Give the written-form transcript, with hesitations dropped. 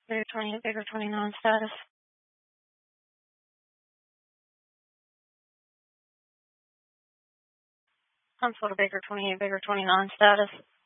Bigger 28, bigger 29 status. Huntsville to Baker 28, bigger 29 status.